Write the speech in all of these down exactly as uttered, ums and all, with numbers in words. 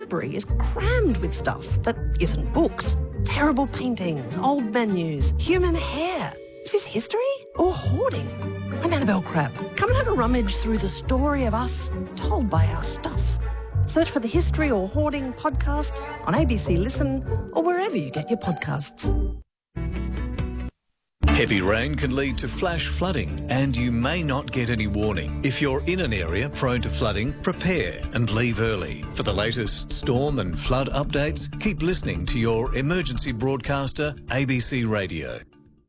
library is crammed with stuff that isn't books. Terrible paintings, old menus, human hair. Is this history or hoarding? I'm Annabelle Crabb. Come and have a rummage through the story of us told by our stuff. Search for the History or Hoarding podcast on A B C Listen or wherever you get your podcasts. Heavy rain can lead to flash flooding and you may not get any warning. If you're in an area prone to flooding, prepare and leave early. For the latest storm and flood updates, keep listening to your emergency broadcaster, A B C Radio.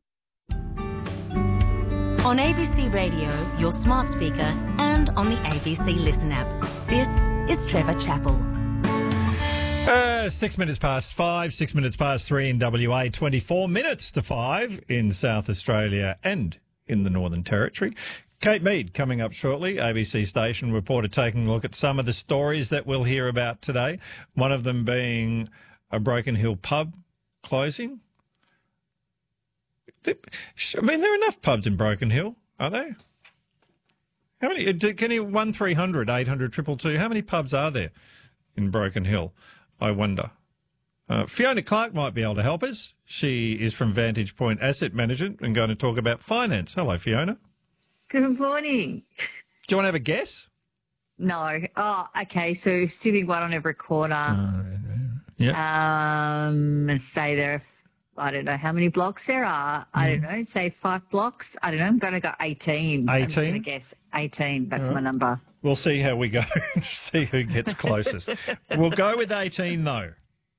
On A B C Radio, your smart speaker, and on the A B C Listen app. This is Trevor Chappell. Uh, six minutes past five, six minutes past three in W A, twenty-four minutes to five in South Australia and in the Northern Territory. Kate Mead coming up shortly, A B C station reporter taking a look at some of the stories that we'll hear about today. One of them being a Broken Hill pub closing. I mean, there are enough pubs in Broken Hill, are there? How many? Can you one three hundred eight hundred two two two? How many pubs are there in Broken Hill? I wonder. Uh, Fiona Clark might be able to help us. She is from Vantage Point Asset Management and going to talk about finance. Hello, Fiona. Good morning. Do you want to have a guess? No. Oh, okay. So assuming one on every corner. Uh, yeah. Um, say there are, I don't know how many blocks there are. I don't know. Say five blocks. I don't know. I'm going to go eighteen. eighteen? I'm just going to guess eighteen. That's All right. my number. We'll see how we go. See who gets closest. We'll go with eighteen, though.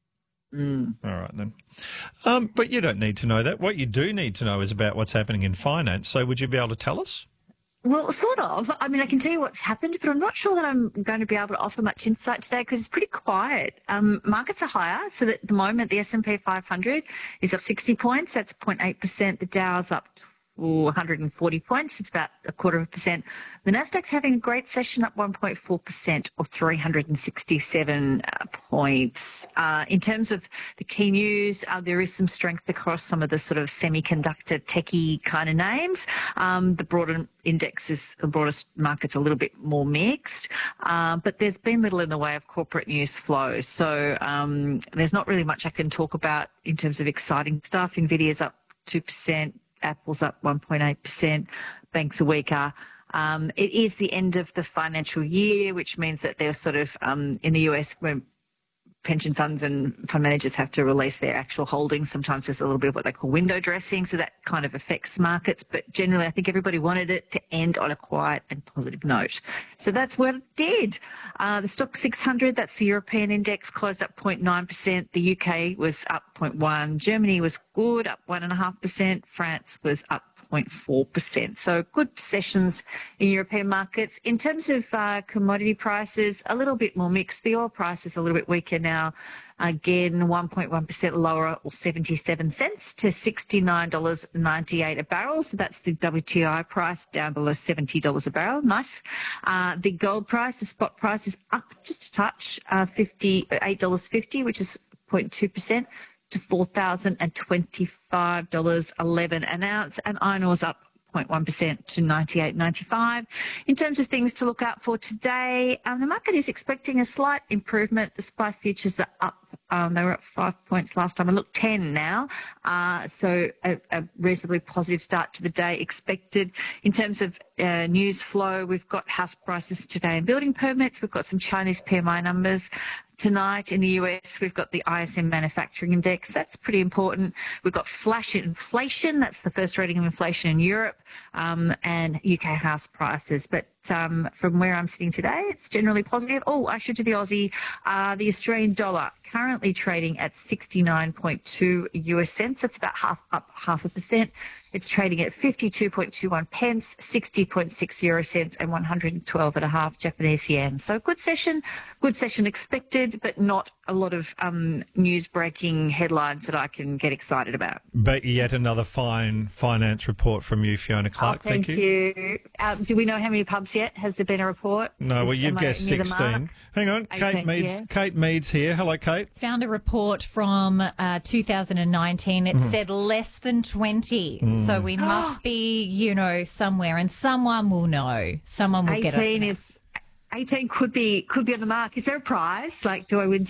Mm. All right, then. Um, but you don't need to know that. What you do need to know is about what's happening in finance. So would you be able to tell us? Well, sort of. I mean, I can tell you what's happened, but I'm not sure that I'm going to be able to offer much insight today because it's pretty quiet. Um, markets are higher. So that at the moment, the S and P five hundred is up sixty points. That's zero point eight percent. The Dow's up one hundred forty points. It's about a quarter of a percent. The Nasdaq's having a great session, up one point four percent or three hundred sixty-seven uh, points. Uh, in terms of the key news, uh, there is some strength across some of the sort of semiconductor techie kind of names. Um, the broader index is, the broader market's a little bit more mixed, uh, but there's been little in the way of corporate news flow. So um, there's not really much I can talk about in terms of exciting stuff. Nvidia's up two percent. Apple's up one point eight percent, banks are weaker. Um, it is the end of the financial year, which means that they're sort of um, in the U S when pension funds and fund managers have to release their actual holdings. Sometimes there's a little bit of what they call window dressing, so that kind of affects markets. But generally, I think everybody wanted it to end on a quiet and positive note. So that's what it did. Uh, the Stock six hundred, that's the European index, closed up zero point nine percent. The U K was up zero point one. Germany was good, up one point five percent. France was up zero point four percent. So good sessions in European markets. In terms of uh, commodity prices, a little bit more mixed. The oil price is a little bit weaker now. Again, one point one percent lower, or seventy-seven cents to sixty-nine dollars ninety-eight a barrel. So that's the W T I price, down below seventy dollars a barrel. Nice. Uh, the gold price, the spot price, is up just a touch, uh, fifty-eight dollars fifty, which is zero point two percent. to four thousand twenty-five dollars eleven an ounce, and iron ore's up zero point one percent to ninety-eight ninety-five. In terms of things to look out for today, um, the market is expecting a slight improvement. The S P Y futures are up. Um, they were at five points last time. I look ten now. Uh, so a, a reasonably positive start to the day expected. In terms of uh, news flow, we've got house prices today and building permits. We've got some Chinese P M I numbers. Tonight in the U S, we've got the I S M manufacturing index. That's pretty important. We've got flash inflation. That's the first reading of inflation in Europe, um, and U K house prices. But um, from where I'm sitting today, it's generally positive. Oh, I should do the Aussie. Uh, the Australian dollar currently trading at sixty-nine point two U S cents. That's about half up half a percent. It's trading at fifty-two point two one pence, sixty point six euro cents, and one hundred twelve and a half Japanese yen. So good session, good session expected, but not a lot of um, news breaking headlines that I can get excited about. But yet another fine finance report from you, Fiona Clark. Oh, thank, thank you. you. Um, do we know how many pubs yet? Has there been a report? No, well, Is- you've am I guessed near the sixteen. mark? Hang on, Kate eighteen, Mead's, yeah. Kate Mead's here. Hello, Kate. Found a report from uh, two thousand nineteen. It said less than twenty. So we must be, you know, somewhere, and someone will know. Someone will get us. eighteen is eighteen could be could be on the mark. Is there a prize? Like, do I win